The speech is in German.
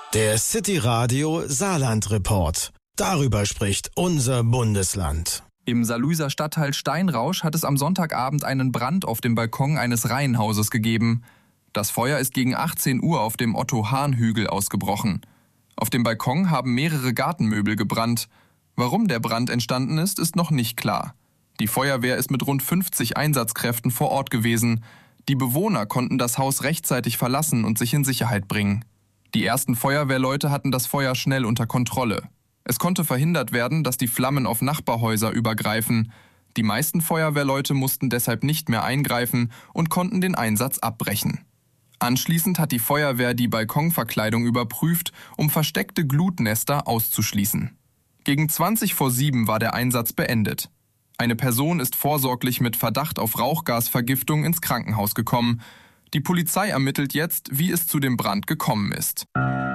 Der City Radio Saarland Report. Darüber spricht unser Bundesland. Im Saarlouiser Stadtteil Steinrausch hat es am Sonntagabend einen Brand auf dem Balkon eines Reihenhauses gegeben. Das Feuer ist gegen 18 Uhr auf dem Otto-Hahn-Hügel ausgebrochen. Auf dem Balkon haben mehrere Gartenmöbel gebrannt. Warum der Brand entstanden ist, ist noch nicht klar. Die Feuerwehr ist mit rund 50 Einsatzkräften vor Ort gewesen. Die Bewohner konnten das Haus rechtzeitig verlassen und sich in Sicherheit bringen. Die ersten Feuerwehrleute hatten das Feuer schnell unter Kontrolle. Es konnte verhindert werden, dass die Flammen auf Nachbarhäuser übergreifen. Die meisten Feuerwehrleute mussten deshalb nicht mehr eingreifen und konnten den Einsatz abbrechen. Anschließend hat die Feuerwehr die Balkonverkleidung überprüft, um versteckte Glutnester auszuschließen. Gegen 7:20 war der Einsatz beendet. Eine Person ist vorsorglich mit Verdacht auf Rauchgasvergiftung ins Krankenhaus gekommen. Die Polizei ermittelt jetzt, wie es zu dem Brand gekommen ist.